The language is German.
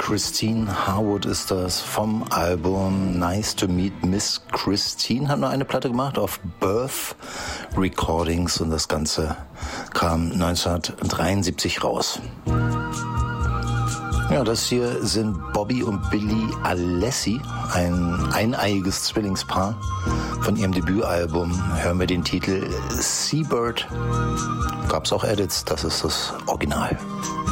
Christine Harwood ist das vom Album Nice to Meet Miss Christine. Haben noch eine Platte gemacht auf Birth Recordings und das Ganze kam 1973 raus. Ja, das hier sind Bobby und Billy Alessi, ein eineiiges Zwillingspaar. Von ihrem Debütalbum hören wir den Titel Seabird. Gab's auch Edits, das ist das Original.